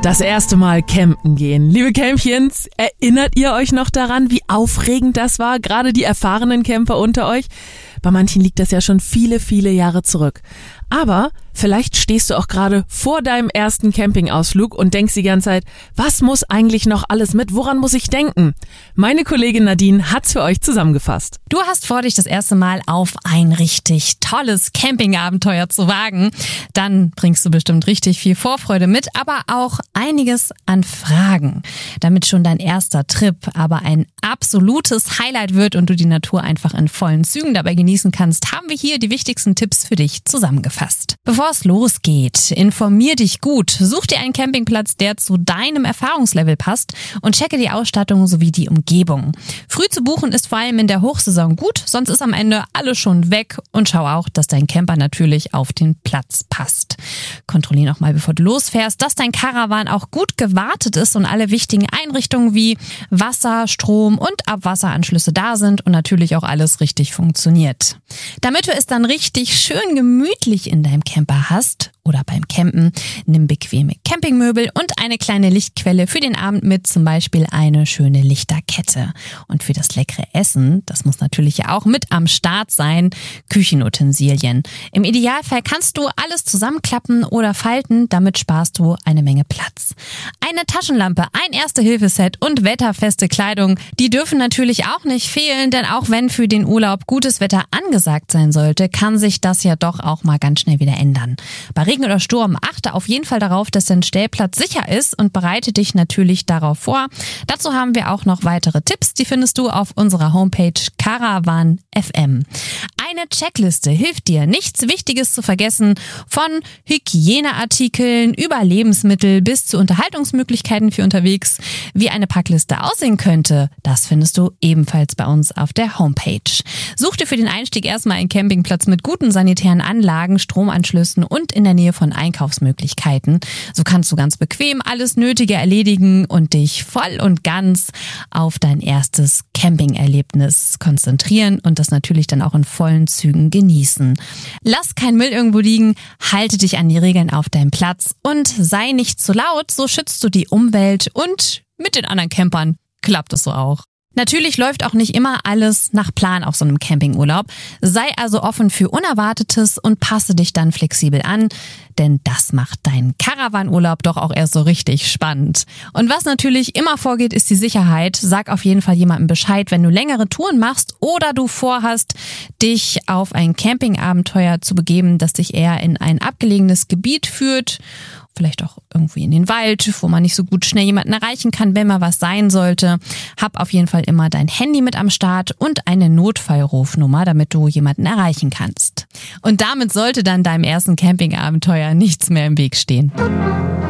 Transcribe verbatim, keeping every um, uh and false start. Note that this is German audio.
Das erste Mal campen gehen. Liebe Campchens, erinnert ihr euch noch daran, wie aufregend das war? Gerade die erfahrenen Camper unter euch. Bei manchen liegt das ja schon viele, viele Jahre zurück. Aber vielleicht stehst du auch gerade vor deinem ersten Campingausflug und denkst die ganze Zeit, was muss eigentlich noch alles mit? Woran muss ich denken? Meine Kollegin Nadine hat's für euch zusammengefasst. Du hast vor, dich das erste Mal auf ein richtig tolles Campingabenteuer zu wagen. Dann bringst du bestimmt richtig viel Vorfreude mit, aber auch einiges an Fragen. Damit schon dein erster Trip aber ein absolutes Highlight wird und du die Natur einfach in vollen Zügen dabei genießen kannst, haben wir hier die wichtigsten Tipps für dich zusammengefasst. Bevor es losgeht, informier dich gut, such dir einen Campingplatz, der zu deinem Erfahrungslevel passt und checke die Ausstattung sowie die Umgebung. Früh zu buchen ist vor allem in der Hochsaison gut, sonst ist am Ende alles schon weg und schau auch, dass dein Camper natürlich auf den Platz passt. Kontrollier noch mal, bevor du losfährst, dass dein Caravan auch gut gewartet ist und alle wichtigen Einrichtungen wie Wasser, Strom und Abwasseranschlüsse da sind und natürlich auch alles richtig funktioniert. Damit du es dann richtig schön gemütlich in deinem Camper hast oder beim Campen, nimm bequeme Campingmöbel und eine kleine Lichtquelle für den Abend mit, zum Beispiel eine schöne Lichterkette. Und für das leckere Essen, das muss natürlich ja auch mit am Start sein, Küchenutensilien. Im Idealfall kannst du alles zusammenklappen oder falten, damit sparst du eine Menge Platz. Eine Taschenlampe, ein Erste-Hilfe-Set und wetterfeste Kleidung, die dürfen natürlich auch nicht fehlen, denn auch wenn für den Urlaub gutes Wetter angesagt sein sollte, kann sich das ja doch auch mal ganz schnell wieder ändern. Bei Regen oder Sturm achte auf jeden Fall darauf, dass dein Stellplatz sicher ist und bereite dich natürlich darauf vor. Dazu haben wir auch noch weitere Tipps, die findest du auf unserer Homepage Caravan Punkt f m. Eine Checkliste hilft dir, nichts Wichtiges zu vergessen, von Hygieneartikeln über Lebensmittel bis zu Unterhaltungsmöglichkeiten für unterwegs. Wie eine Packliste aussehen könnte, das findest du ebenfalls bei uns auf der Homepage. Such dir für den Einstieg erstmal einen Campingplatz mit guten sanitären Anlagen, Stromanschlüssen und in der Nähe von Einkaufsmöglichkeiten. So kannst du ganz bequem alles Nötige erledigen und dich voll und ganz auf dein erstes Campingerlebnis konzentrieren und das natürlich dann auch in vollen Zügen genießen. Lass kein Müll irgendwo liegen, halte dich an die Regeln auf deinem Platz und sei nicht zu laut, so schützt du die Umwelt und mit den anderen Campern klappt es so auch. Natürlich läuft auch nicht immer alles nach Plan auf so einem Campingurlaub. Sei also offen für Unerwartetes und passe dich dann flexibel an, denn das macht deinen Caravanurlaub doch auch erst so richtig spannend. Und was natürlich immer vorgeht, ist die Sicherheit. Sag auf jeden Fall jemandem Bescheid, wenn du längere Touren machst oder du vorhast, dich auf ein Campingabenteuer zu begeben, das dich eher in ein abgelegenes Gebiet führt. Vielleicht auch irgendwie in den Wald, wo man nicht so gut schnell jemanden erreichen kann, wenn mal was sein sollte. Hab auf jeden Fall immer dein Handy mit am Start und eine Notfallrufnummer, damit du jemanden erreichen kannst. Und damit sollte dann deinem ersten Campingabenteuer nichts mehr im Weg stehen.